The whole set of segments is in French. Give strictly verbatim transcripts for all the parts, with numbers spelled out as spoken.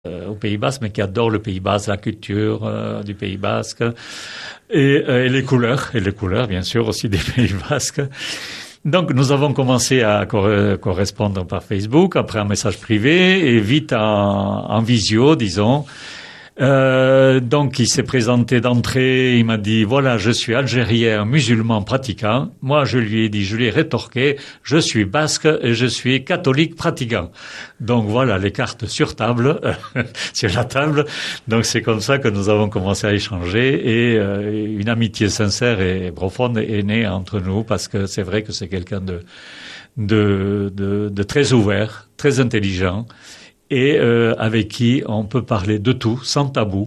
euh, au Pays Basque, mais qui adore le Pays Basque, la culture euh, du Pays Basque et, euh, et les couleurs, et les couleurs bien sûr aussi des Pays Basques. Donc nous avons commencé à cor- correspondre par Facebook, après un message privé et vite en, en visio, disons. Euh, donc il s'est présenté d'entrée, il m'a dit voilà, je suis algérien musulman pratiquant. Moi je lui ai dit, je lui ai rétorqué, je suis basque et je suis catholique pratiquant. Donc voilà les cartes sur table, sur la table. Donc c'est comme ça que nous avons commencé à échanger et euh, une amitié sincère et profonde est née entre nous parce que c'est vrai que c'est quelqu'un de de de, de très ouvert, très intelligent. Et euh, avec qui on peut parler de tout, sans tabou.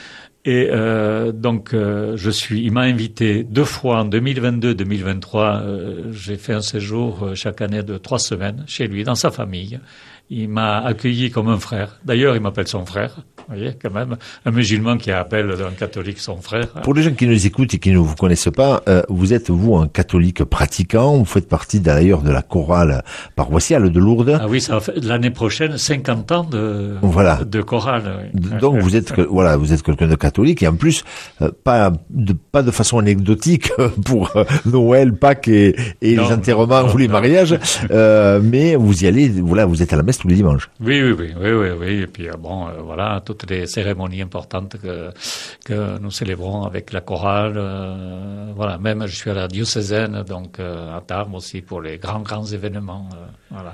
Et euh, donc, euh, je suis. Il m'a invité deux fois en deux mille vingt-deux, deux mille vingt-trois. Euh, j'ai fait un séjour euh, chaque année de trois semaines chez lui, dans sa famille. Il m'a accueilli comme un frère. D'ailleurs, il m'appelle son frère. Vous voyez, quand même, un musulman qui appelle un catholique son frère. Pour les gens qui nous écoutent et qui ne vous connaissent pas, euh, vous êtes, vous, un catholique pratiquant. Vous faites partie, d'ailleurs, de la chorale paroissiale de Lourdes. Ah oui, ça va faire l'année prochaine cinquante ans de, voilà. de chorale. Oui. Donc, vous êtes, voilà, vous êtes quelqu'un de catholique et en plus, euh, pas de, pas de façon anecdotique pour euh, Noël, Pâques et, et non, les enterrements non, ou les non. mariages, euh, mais vous y allez, voilà, vous êtes à la messe tous les dimanches. Oui, oui, oui, oui, oui, oui. Et puis, euh, bon, euh, voilà, toutes les cérémonies importantes que, que nous célébrons avec la chorale. Euh, voilà, même je suis à la diocésaine, donc euh, à Tarbes aussi pour les grands, grands événements. Euh, voilà.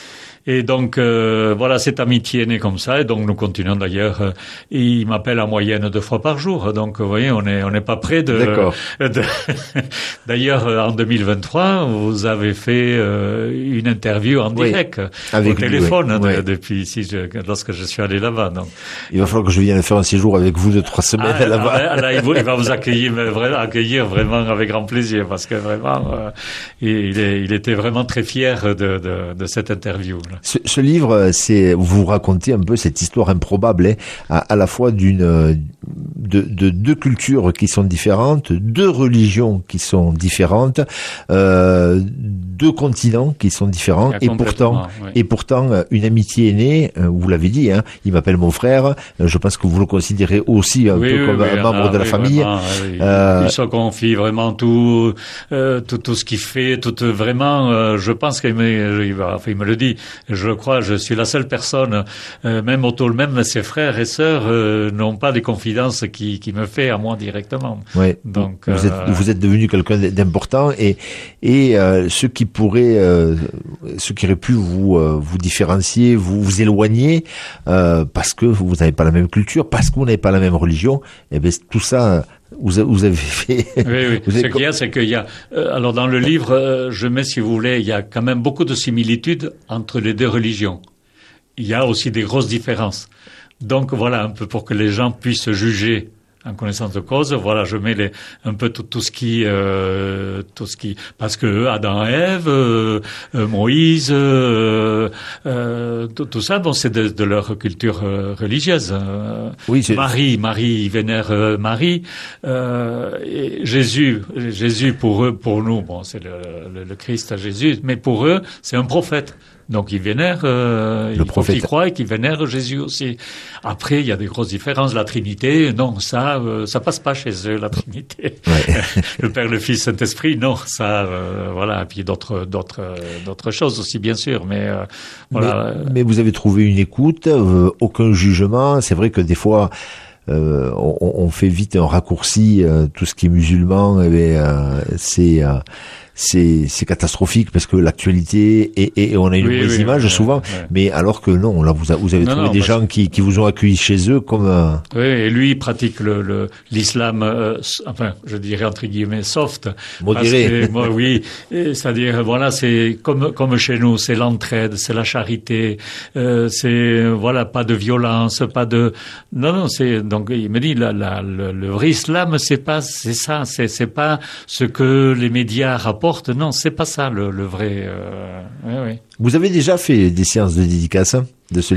Et donc, euh, voilà, cette amitié est née comme ça. Et donc, nous continuons d'ailleurs. Euh, il m'appelle en moyenne deux fois par jour. Donc, vous voyez, on est on n'est pas près de... D'accord. De, d'ailleurs, en deux mille vingt-trois, vous avez fait euh, une interview en oui, direct avec au téléphone lui, oui. de, depuis ici, je, lorsque je suis allé là-bas. Donc. Il va falloir que je vienne faire un séjour avec vous de trois semaines ah, là-bas. Là, là, il, il va vous accueillir, mais vraiment, accueillir vraiment avec grand plaisir, parce que vraiment, euh, il, est, il était vraiment très fier de, de, de cette interview. Là. Ce, ce livre, c'est vous racontez un peu cette histoire improbable, hein, à, à la fois d'une de, de deux cultures qui sont différentes, deux religions qui sont différentes, euh, deux continents qui sont différents, et pourtant, oui. et pourtant, une amitié est née. Vous l'avez dit, hein, il m'appelle mon frère. Je pense que vous le considérez aussi un oui, peu oui, comme oui, un membre ah, de la oui, famille. Vraiment, oui. euh, il se confie vraiment tout, euh, tout, tout ce qu'il fait, tout vraiment. Euh, je pense qu'il me, il, va, enfin, il me le dit. Je crois, je suis la seule personne, euh, même autour, même ses frères et sœurs euh, n'ont pas des confidences qui, qui me fait à moi directement. Oui. Donc, vous, euh, êtes, vous êtes devenu quelqu'un d'important et et euh, ce qui pourrait, euh, ce qui aurait pu vous euh, vous différencier, vous vous éloigner, euh, parce que vous n'avez pas la même culture, parce que vous n'avez pas la même religion. Et bien tout ça. Vous, vous avez fait. Oui, oui. Vous Ce avez... qu'il y a, c'est qu'il y a. Euh, alors dans le livre, euh, je mets, si vous voulez, il y a quand même beaucoup de similitudes entre les deux religions. Il y a aussi des grosses différences. Donc voilà, un peu pour que les gens puissent juger en connaissance de cause. Voilà, je mets les, un peu tout, tout ce qui, euh, tout ce qui, parce que Adam et Ève, euh, Moïse, euh, euh, tout, tout ça, bon, c'est de, de leur culture euh, religieuse. Euh, oui, c'est... Marie, Marie, ils vénèrent euh, Marie. Euh, et Jésus, Jésus pour eux, pour nous, bon, c'est le, le, le Christ, Jésus, mais pour eux, c'est un prophète. Donc ils vénèrent, euh, il faut qu'ils croient et qu'ils vénèrent Jésus aussi. Après, il y a des grosses différences. La Trinité, non, ça, euh, ça passe pas chez eux, la Trinité. Ouais. Le Père, le Fils, Saint-Esprit, non, ça, euh, voilà. Et puis d'autres, d'autres, d'autres choses aussi, bien sûr. Mais euh, voilà. Mais, mais vous avez trouvé une écoute, euh, aucun jugement. C'est vrai que des fois. Euh, on, on fait vite un raccourci, euh, tout ce qui est musulman, eh bien, euh, c'est euh, c'est c'est catastrophique parce que l'actualité et, et, et on a une oui, mauvaise oui, image oui, souvent, oui. mais alors que non, là vous, a, vous avez non, trouvé non, des gens qui, qui vous ont accueilli chez eux comme. Euh... Oui, et lui il pratique le, le l'islam, euh, enfin je dirais entre guillemets soft, modéré. Moi, oui, c'est-à-dire voilà, c'est comme comme chez nous, c'est l'entraide, c'est la charité, euh, c'est voilà, pas de violence, pas de non non, c'est donc il me dit la, la, le, le vrai islam c'est pas c'est ça, c'est c'est pas ce que les médias rapportent. Non, c'est pas ça le, le vrai. Euh... Oui, oui. Vous avez déjà fait des séances de dédicace de ce livre ?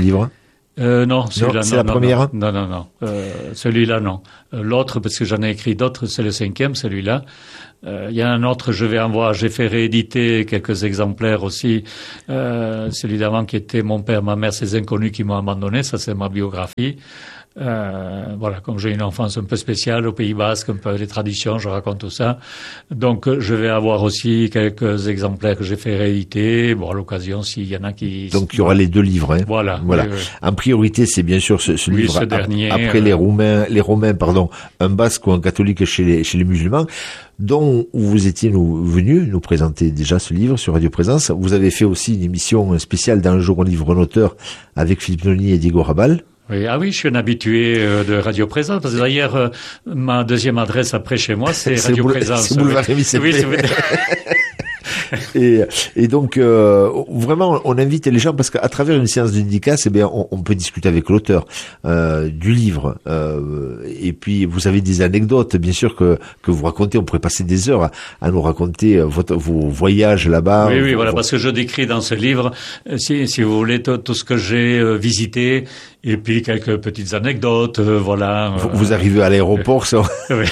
Euh, non, celui-là, non, c'est non, la non, première. Non, non, non, non. Euh, celui-là, non. Euh, l'autre, parce que j'en ai écrit d'autres, c'est le cinquième, celui-là. Il euh, y a un autre, je vais en voir. J'ai fait rééditer quelques exemplaires aussi. Euh, celui d'avant qui était Mon père, ma mère, ces inconnus qui m'ont abandonné. Ça, c'est ma biographie. Euh, voilà, comme j'ai une enfance un peu spéciale au Pays Basque, un peu les traditions, je raconte tout ça. Donc, je vais avoir aussi quelques exemplaires que j'ai fait rééditer. Bon, à l'occasion, s'il y en a qui... Donc, il y aura les deux livres. Hein. Voilà. Voilà. Oui, oui. En priorité, c'est bien sûr ce, ce oui, livre. Ce dernier, après euh... les Roumains, les Romains, pardon, un Basque ou un catholique chez les, chez les musulmans, dont vous étiez nous, venu nous présenter déjà ce livre sur Radio Présence. Vous avez fait aussi une émission spéciale d'un jour au livre un auteur avec Philippe Nolny et Diego Rabal. Oui, ah oui, je suis un habitué euh, de Radio Présence. Parce que d'ailleurs, euh, ma deuxième adresse après chez moi, c'est Radio boule, Présence. C'est boulevard Rémy Oui, c'est et, et donc euh, vraiment, on invite les gens parce qu'à travers une séance de dédicace, eh bien, on, on peut discuter avec l'auteur euh, du livre. Euh, et puis, vous avez des anecdotes, bien sûr que que vous racontez. On pourrait passer des heures à, à nous raconter votre, vos voyages là-bas. Oui, oui, vos, voilà, vos... parce que je décris dans ce livre, si si vous voulez, tout, tout ce que j'ai euh, visité. Et puis quelques petites anecdotes, euh, voilà. Vous, vous arrivez à l'aéroport, ça. Oui.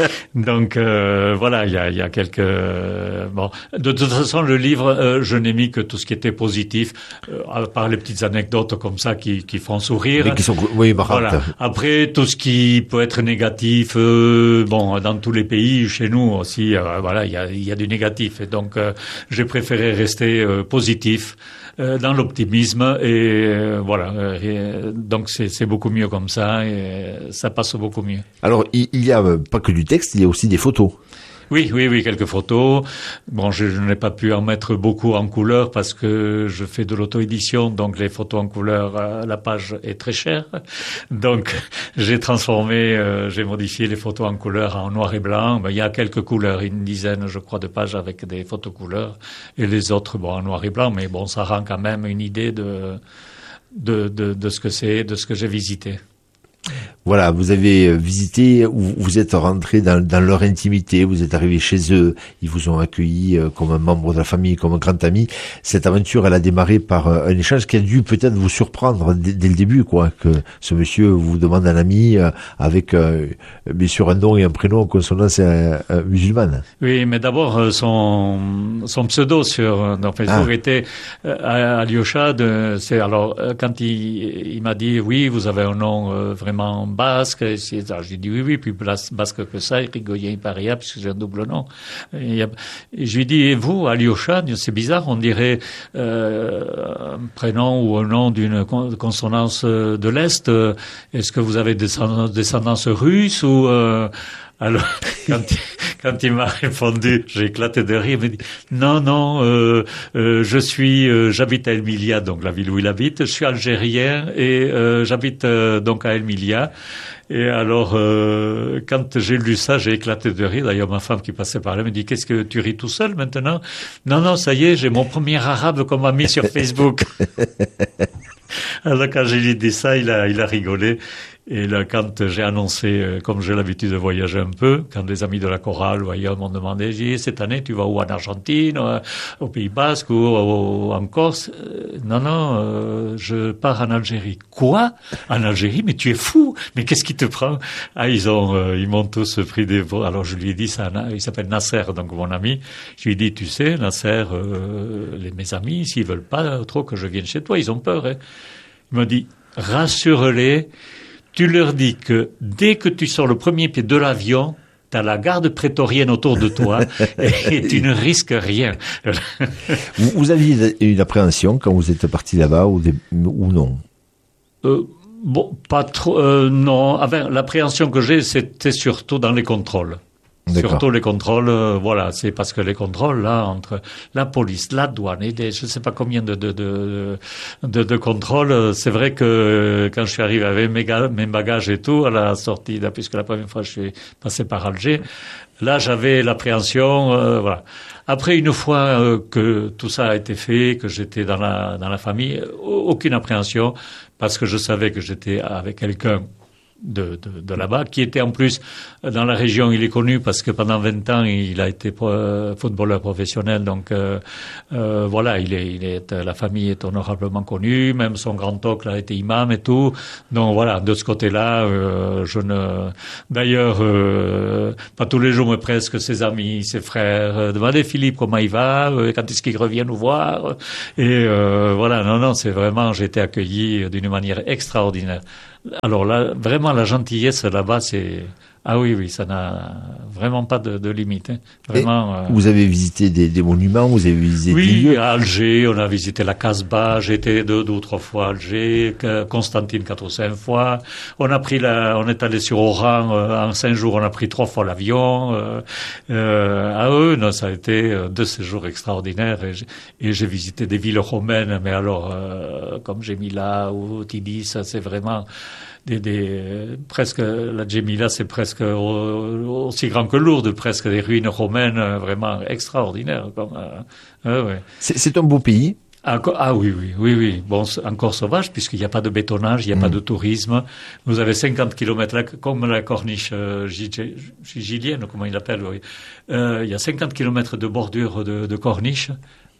Donc euh, voilà, il y a, il y a quelques. Euh, bon, de toute façon, le livre, euh, je n'ai mis que tout ce qui était positif, euh, à part les petites anecdotes comme ça qui, qui font sourire. Mais qui sont, oui, marrantes. Voilà. Après, tout ce qui peut être négatif, euh, bon, dans tous les pays, chez nous aussi, euh, voilà, il y a, il y a du négatif. Et donc, euh, j'ai préféré rester euh, positif. Dans l'optimisme et euh, voilà et donc c'est c'est beaucoup mieux comme ça et ça passe beaucoup mieux. Alors il, il y a pas que du texte, il y a aussi des photos. Oui, oui, oui, quelques photos. Bon, je, je n'ai pas pu en mettre beaucoup en couleur parce que je fais de l'auto-édition, donc les photos en couleur, euh, la page est très chère. Donc, j'ai transformé, euh, j'ai modifié les photos en couleur en noir et blanc. Ben, il y a quelques couleurs, une dizaine, je crois, de pages avec des photos couleurs et les autres, bon, en noir et blanc. Mais bon, ça rend quand même une idée de de de, de ce que c'est, de ce que j'ai visité. Voilà, vous avez visité, vous êtes rentré dans, dans leur intimité, vous êtes arrivé chez eux, ils vous ont accueilli comme un membre de la famille, comme un grand ami. Cette aventure, elle a démarré par un échange qui a dû peut-être vous surprendre dès, dès le début, quoi, que ce monsieur vous demande un ami avec euh, bien sûr un nom et un prénom en consonance euh, euh, musulmane. Oui, mais d'abord son son pseudo sur dans Facebook ah. était euh, Alyosha. De, c'est alors quand il il m'a dit oui, vous avez un nom euh, vraiment basque, alors j'ai dit oui, oui, puis basque que ça, Irigoyen Paria, puisque j'ai un double nom. Et, et je lui dis, et vous, Alyosha, c'est bizarre, on dirait euh, un prénom ou un nom d'une consonance de l'Est. Est-ce que vous avez des descendance russe ou... Euh, alors, quand il, quand il m'a répondu, j'ai éclaté de rire. Il m'a dit non, non, euh, euh, je suis, euh, j'habite à Emilia, donc la ville où il habite. Je suis algérien et euh, j'habite euh, donc à Emilia. Et alors, euh, quand j'ai lu ça, j'ai éclaté de rire. D'ailleurs, ma femme qui passait par là me dit qu'est-ce que tu ris tout seul maintenant? Non, non, ça y est, j'ai mon premier arabe qu'on m'a mis sur Facebook. Alors quand j'ai dit ça, il a, il a rigolé. Et là, quand j'ai annoncé, comme j'ai l'habitude de voyager un peu, quand les amis de la chorale ou ailleurs m'ont demandé, j'ai dit, cette année, tu vas où en Argentine, au Pays Basque ou en Corse? Non, non, euh, je pars en Algérie. Quoi? En Algérie? Mais tu es fou! Mais qu'est-ce qui te prend? Ah, ils ont, euh, ils m'ont tous pris des... Alors je lui ai dit, ça, il s'appelle Nasser, donc mon ami. Je lui ai dit, tu sais, Nasser, euh, les, mes amis, s'ils veulent pas trop que je vienne chez toi, ils ont peur. Hein. Il m'a dit, rassure-les. Tu leur dis que dès que tu sors le premier pied de l'avion, t'as la garde prétorienne autour de toi et tu ne risques rien. vous, vous aviez une appréhension quand vous êtes parti là-bas ou, des, ou non? euh, Bon, pas trop. Euh, non, enfin, l'appréhension que j'ai, c'était surtout dans les contrôles. D'accord. Surtout les contrôles, euh, voilà, c'est parce que les contrôles là entre la police, la douane et des, je sais pas combien de de de de, de contrôles, c'est vrai que quand je suis arrivé avec mes, mes bagages et tout à la sortie, là, puisque la première fois je suis passé par Alger, là j'avais l'appréhension, euh, voilà. Après une fois euh, que tout ça a été fait, que j'étais dans la dans la famille, aucune appréhension parce que je savais que j'étais avec quelqu'un de, de, de là-bas, qui était en plus dans la région. Il est connu parce que pendant vingt ans, il a été pro, footballeur professionnel. Donc euh, euh, voilà, il est, il est, la famille est honorablement connue. Même son grand-oncle a été imam et tout. Donc voilà, de ce côté-là, euh, je ne. D'ailleurs, euh, pas tous les jours, mais presque ses amis, ses frères, euh, demandez Philippe comment il va, euh, quand est-ce qu'il revient nous voir. Et euh, voilà, non, non, c'est vraiment, j'ai été accueilli d'une manière extraordinaire. Alors là, vraiment, la gentillesse là-bas, c'est... Ah oui, oui, ça n'a vraiment pas de, de limite. Hein. Vraiment. Euh... Vous avez visité des, des monuments, vous avez visité oui, des lieux. Oui, à Alger, on a visité la Casbah. J'ai été deux, deux ou trois fois à Alger, Constantine quatre ou cinq fois. On a pris la, on est allé sur Oran euh, en cinq jours. On a pris trois fois l'avion. Euh, euh, à eux, non, ça a été deux séjours extraordinaires. Et j'ai, et j'ai visité des villes romaines, mais alors euh, comme Gémila ou Tibi, ça c'est vraiment. Des, des, presque, la Djemila, c'est presque aussi grand que Lourdes, presque des ruines romaines vraiment extraordinaires. Comme, euh, euh, ouais. c'est, c'est un beau pays. Ah, ah oui, oui, oui, oui. Bon, encore sauvage, puisqu'il n'y a pas de bétonnage, il n'y a mmh. pas de tourisme. Vous avez cinquante kilomètres, là, comme la corniche euh, gilienne, comment il l'appelle, oui. Euh, il y a cinquante kilomètres de bordure de, de corniche.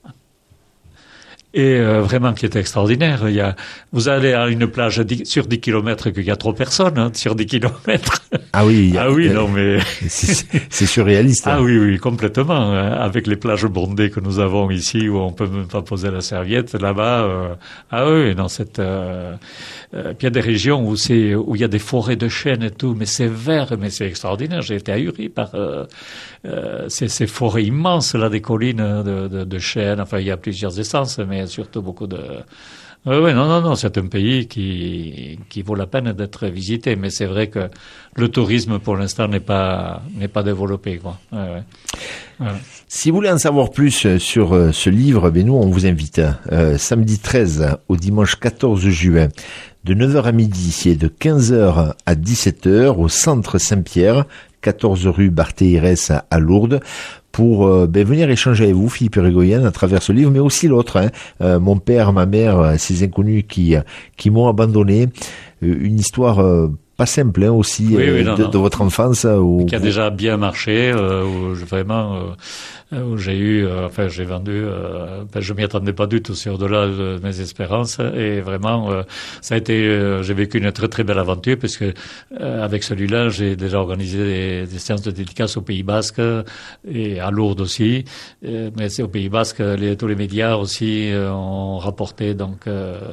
Et euh, vraiment qui est extraordinaire. Il y a, vous allez à une plage dix, sur dix kilomètres qu'il y a trop personne, hein, sur dix kilomètres. Ah oui. Ah oui, euh, non mais c'est, c'est surréaliste. Hein. Ah oui, oui, complètement. Hein, avec les plages bondées que nous avons ici, où on peut même pas poser la serviette, là-bas. Euh, ah oui, dans cette. Euh, euh, puis il y a des régions où c'est où il y a des forêts de chênes et tout, mais c'est vert, mais c'est extraordinaire. J'ai été ahuri par euh, euh, ces, ces forêts immenses là, des collines de, de, de chênes. Enfin, il y a plusieurs essences, mais surtout beaucoup de... Oui, oui, non, non, non, c'est un pays qui, qui vaut la peine d'être visité, mais c'est vrai que le tourisme, pour l'instant, n'est pas, n'est pas développé, quoi. Ouais, ouais. Voilà. Si vous voulez en savoir plus sur euh, ce livre, ben nous, on vous invite euh, samedi treize au dimanche quatorze juin, de neuf heures à midi et de quinze heures à dix-sept heures au Centre Saint-Pierre, quatorze rue Barthéirès à Lourdes, pour euh, ben, venir échanger avec vous, Philippe Irigoyen, à travers ce livre, mais aussi l'autre, hein, euh, mon père, ma mère, ces inconnus qui qui m'ont abandonné, euh, une histoire euh, pas simple hein, aussi oui, euh, oui, non, de, non. de votre enfance. Où qui a déjà bien marché, euh, où je, vraiment... Euh, où j'ai eu, euh, enfin j'ai vendu, euh, ben, je m'y attendais pas du tout, c'est au-delà de mes espérances, et vraiment euh, ça a été, euh, j'ai vécu une très très belle aventure, parce que euh, avec celui-là j'ai déjà organisé des, des séances de dédicaces au Pays Basque et à Lourdes aussi, euh, mais c'est au Pays Basque, les, tous les médias aussi euh, ont rapporté donc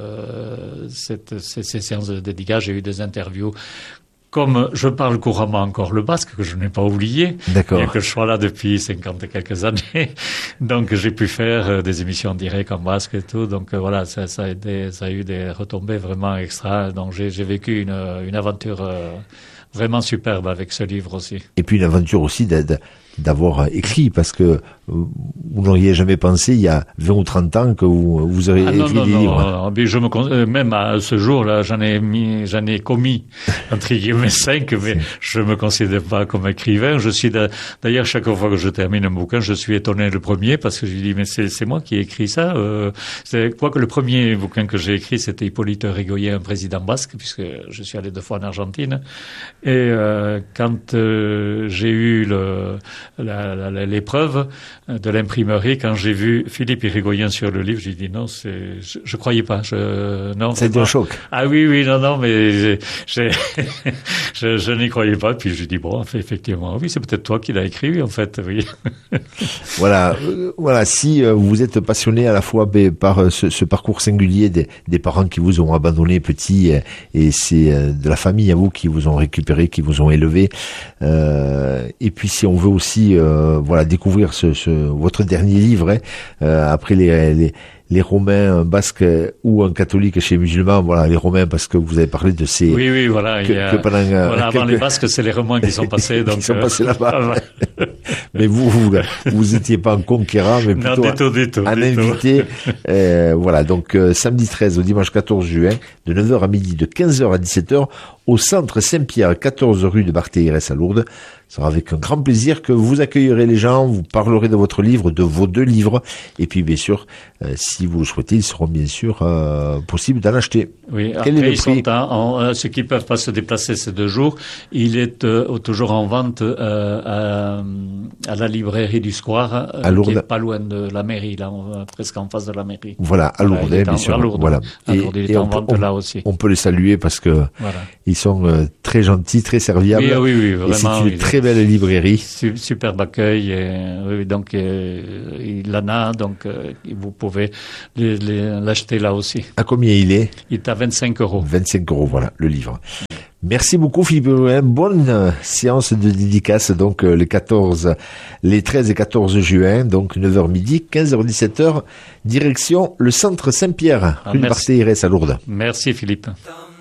euh, cette, ces, ces séances de dédicaces. J'ai eu des interviews. Comme je parle couramment encore le basque, que je n'ai pas oublié, D'accord. bien que je sois là depuis cinquante et quelques années, donc j'ai pu faire euh, des émissions en direct en basque et tout, donc euh, voilà, ça, ça, a été, ça a eu des retombées vraiment extra, donc j'ai, j'ai vécu une, une aventure euh, vraiment superbe avec ce livre aussi. Et puis une aventure aussi d'aide. D'avoir écrit, parce que vous n'auriez jamais pensé il y a vingt ou trente ans que vous, vous auriez ah, non, écrit non, des non, livres. Non, non, je me, même à ce jour-là, j'en ai mis, j'en ai commis, entre guillemets, cinq, mais je me considère pas comme écrivain. Je suis, d'ailleurs, chaque fois que je termine un bouquin, je suis étonné le premier, parce que je dis, mais c'est, c'est moi qui ai écrit ça. Euh, c'est, quoi que le premier bouquin que j'ai écrit, c'était Hippolyte Irigoyen, un président basque, puisque je suis allé deux fois en Argentine. Et, euh, quand, euh, j'ai eu le, La, la, l'épreuve de l'imprimerie, quand j'ai vu Philippe Irigoyen sur le livre, j'ai dit non, c'est, je, je croyais pas. Je, non. C'était un choc. Ah oui, oui, non, non, mais j'ai, j'ai, je, je n'y croyais pas. Puis j'ai dit bon, effectivement, oui, c'est peut-être toi qui l'as écrit, en fait, oui. Voilà, euh, voilà. Si euh, vous êtes passionné à la fois b, par euh, ce, ce parcours singulier des, des parents qui vous ont abandonné petit, euh, et c'est euh, de la famille à vous qui vous ont récupéré, qui vous ont élevé. Euh, et puis si on veut aussi Euh, voilà, découvrir ce, ce, votre dernier livre, hein, euh, après les, les, les Romains basques ou un catholique chez les musulmans, voilà, les Romains, parce que vous avez parlé de ces... Oui, oui, voilà. Que, il y a, que pendant, voilà, avant quelques... les Basques, c'est les Romains qui sont passés. donc, qui sont passés là-bas. Euh, mais vous, vous, vous étiez pas un conquérant, mais plutôt non, déto, déto, un déto. invité. Euh, voilà, donc euh, samedi treize au dimanche quatorze juin, de neuf heures à midi, de quinze heures à dix-sept heures, au centre Saint-Pierre, quatorze rue de Barthéirès à Lourdes. Ce sera avec un grand plaisir que vous accueillerez les gens, vous parlerez de votre livre, de vos deux livres, et puis bien sûr, euh, si vous le souhaitez, ils seront bien sûr euh, possibles d'en acheter. Oui, Quel après est le ils prix? sont en, en, ceux qui peuvent pas se déplacer ces deux jours, il est euh, toujours en vente euh, à, à la librairie du Square, euh, à Lourdes, qui est pas loin de la mairie, là, on, presque en face de la mairie. Voilà, à Lourdes, voilà, bien en, sûr. à Lourdes, voilà. À Lourdes, il est en vente on, là aussi. On peut les saluer parce que voilà. ils sont euh, très gentils, très serviables. Oui, oui, oui, vraiment. Et c'est une oui, très belle librairie. Superbe accueil, et, oui, donc euh, il en a, donc euh, vous pouvez les, les, l'acheter là aussi. À combien il est? Il est à vingt-cinq euros. vingt-cinq euros, voilà, le livre. Merci beaucoup Philippe Brouin. Bonne euh, séance de dédicace, donc euh, les quatorze, les treize et quatorze juin, donc neuf heures midi, quinze heures dix-sept heures, direction le centre Saint-Pierre, Ah, rue de Barthéirès à Lourdes. Merci Philippe.